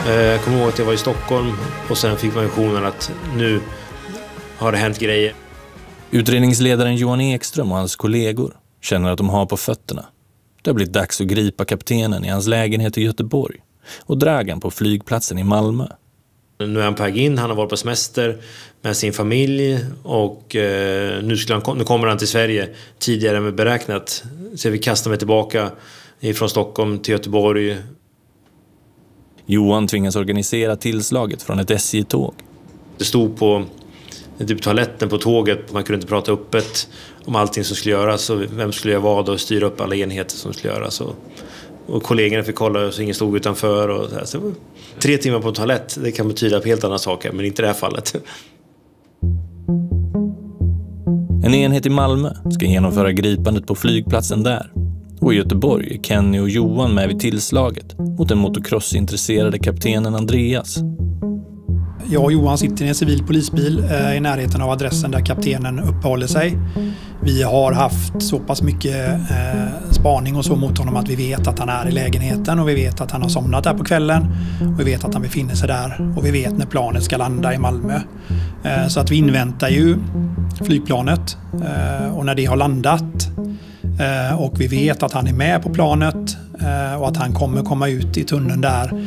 Jag kommer ihåg att jag var i Stockholm och sen fick man visionen att nu har det hänt grejer. Utredningsledaren Johan Ekström och hans kollegor känner att de har på fötterna. Det har blivit dags att gripa kaptenen i hans lägenhet i Göteborg och Dragan på flygplatsen i Malmö. Nu är han på väg in, han har varit på semester med sin familj och nu kommer han till Sverige tidigare än beräknat. Så vi kastar mig tillbaka från Stockholm till Göteborg. Johan tvingas organisera tillslaget från ett SJ-tåg. Det stod på typ toaletten på tåget, man kunde inte prata öppet om allting som skulle göras och vem skulle jag vara och styra upp alla enheter som skulle göras. Och kollegorna fick kolla så ingen stod utanför. Och så 3 timmar på toalett, det kan betyda helt andra saker, men inte i det här fallet. En enhet i Malmö ska genomföra gripandet på flygplatsen där. Och i Göteborg är Kenny och Johan med vid tillslaget mot den motocrossintresserade kaptenen Andreas. Jag och Johan sitter i en civil polisbil i närheten av adressen där kaptenen uppehåller sig. Vi har haft så pass mycket spaning och så mot honom att vi vet att han är i lägenheten och vi vet att han har somnat där på kvällen och vi vet att han befinner sig där och vi vet när planet ska landa i Malmö. Så att vi inväntar ju flygplanet och när det har landat och vi vet att han är med på planet och att han kommer komma ut i tunneln där.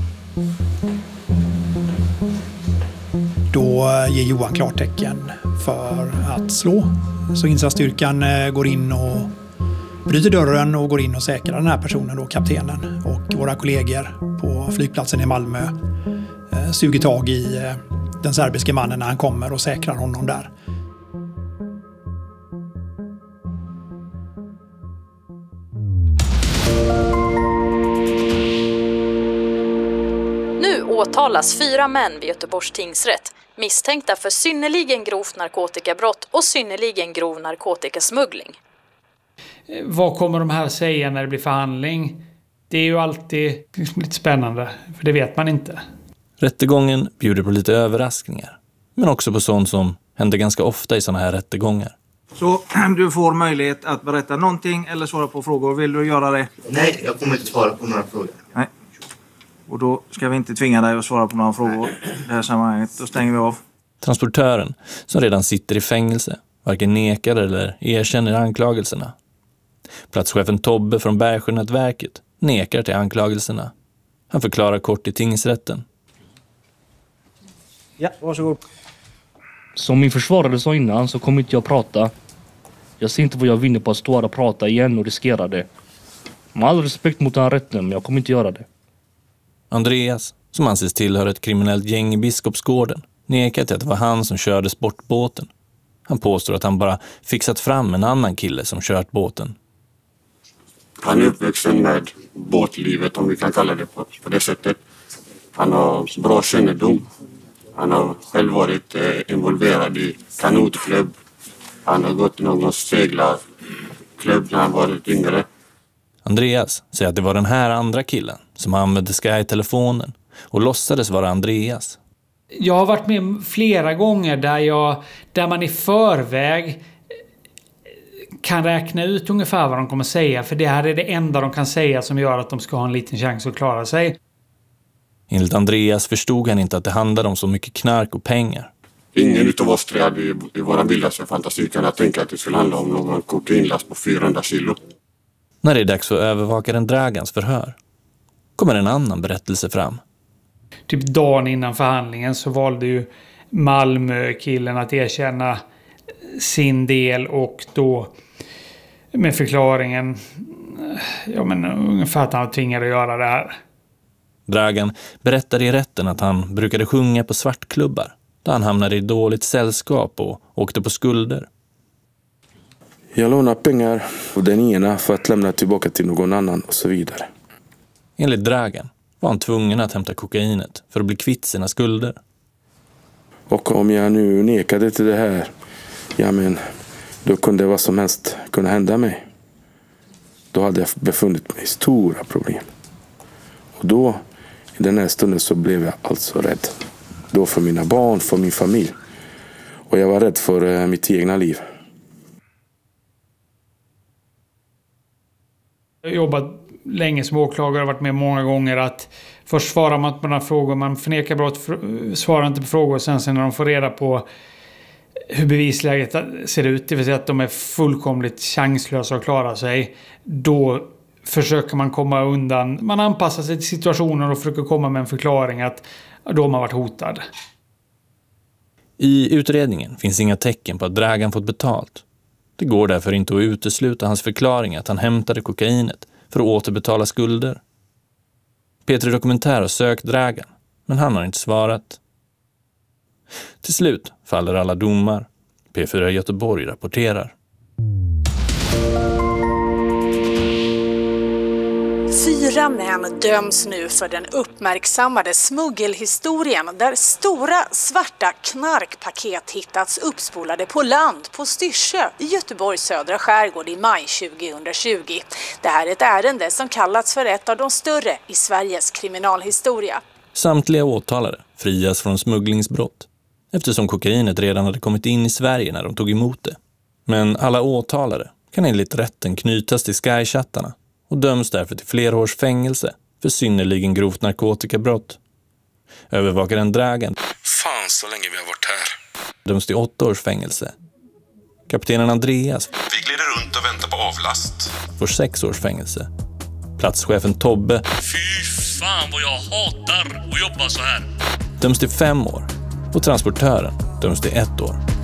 Då ger Johan klartecken för att slå. Så insatsstyrkan går in och bryter dörren och går in och säkrar den här personen, då kaptenen. Och våra kollegor på flygplatsen i Malmö suger tag i den serbiske mannen när han kommer och säkrar honom där. Nu åtalas 4 män vid Göteborgs tingsrätt misstänkta för synnerligen grovt narkotikabrott och synnerligen grov narkotikasmuggling. Vad kommer de här säga när det blir förhandling? Det är ju alltid lite spännande, för det vet man inte. Rättegången bjuder på lite överraskningar, men också på sånt som händer ganska ofta i såna här rättegångar. Så du får möjlighet att berätta någonting eller svara på frågor. Vill du göra det? Nej, jag kommer inte svara på några frågor. Nej. Och då ska vi inte tvinga dig att svara på några frågor i det här sammanhanget. Då stänger vi av. Transportören, som redan sitter i fängelse, varken nekar eller erkänner anklagelserna. Platschefen Tobbe från Bergsjönätverket nekar till anklagelserna. Han förklarar kort i tingsrätten. Ja, varsågod. Som min försvarare sa innan så kommer inte jag prata. Jag ser inte vad jag vinner på att stå här och prata igen och riskera det. Med all respekt mot den här rätten, men jag kommer inte göra det. Andreas, som anses tillhöra ett kriminellt gäng i Biskopsgården, nekar till att det var han som körde sportbåten. Han påstår att han bara fixat fram en annan kille som kört båten. Han är uppvuxen med båtlivet, om vi kan kalla det på det sättet. Han har bra kännedom. Han har själv varit involverad i kanotklubb. Han har gått i någon seglarklubb när han varit yngre. Andreas säger att det var den här andra killen som använde Sky-telefonen och låtsades vara Andreas. Jag har varit med flera gånger där man i förväg kan räkna ut ungefär vad de kommer säga. För det här är det enda de kan säga som gör att de ska ha en liten chans att klara sig. Enligt Andreas förstod han inte att det handlade om så mycket knark och pengar. Ingen utav oss tre hade i våra bildaste fantasi kunnat tänka att det skulle handla om någon kokainlast på 400 kilo. När det är dags för övervakaren Dragans förhör kommer en annan berättelse fram. Typ dagen innan förhandlingen så valde ju Malmö-killen att erkänna sin del och då med förklaringen ungefär att han tvingade att göra det här. Dragan berättade i rätten att han brukade sjunga på svartklubbar där han hamnade i dåligt sällskap och åkte på skulder. Jag lånar pengar och den ena för att lämna tillbaka till någon annan och så vidare. Enligt Dragan var han tvungen att hämta kokainet för att bli kvitt sina skulder. Och om jag nu nekade till det här, då kunde vad som helst kunna hända mig. Då hade jag befunnit mig i stora problem. Och då, i den här stunden, så blev jag alltså rädd. Då för mina barn, för min familj. Och jag var rädd för mitt egna liv. Jag har jobbat länge som åklagare har varit med många gånger att först svarar man på några frågor, man förnekar brott, svarar inte på frågor, och sen när de får reda på hur bevisläget ser ut, det vill säga att de är fullkomligt chanslösa att klara sig, då försöker man komma undan. Man anpassar sig till situationen och försöker komma med en förklaring att då har man varit hotad. I utredningen finns inga tecken på att Dragan fått betalt. Det går därför inte att utesluta hans förklaring att han hämtade kokainet för att återbetala skulder. P3 Dokumentär har sökt Dragan, men han har inte svarat. Till slut faller alla domar. P4 Göteborg rapporterar. 4 män döms nu för den uppmärksammade smuggelhistorien där stora svarta knarkpaket hittats uppspolade på land på Styrsö i Göteborgs södra skärgård i maj 2020. Det här är ett ärende som kallats för ett av de större i Sveriges kriminalhistoria. Samtliga åtalade frias från smugglingsbrott eftersom kokainet redan hade kommit in i Sverige när de tog emot det. Men alla åtalade kan enligt rätten knytas till Sky-chattarna och döms därför till flera års fängelse för synnerligen grovt narkotikabrott. Övervakaren Dragan, Fan så länge vi har varit här. döms till 8 års fängelse. Kaptenen Andreas, Vi glider runt och väntar på avlast. får 6 års fängelse. Platschefen Tobbe, Fy fan vad jag hatar att jobba så här. döms till 5 år och transportören döms till 1 år.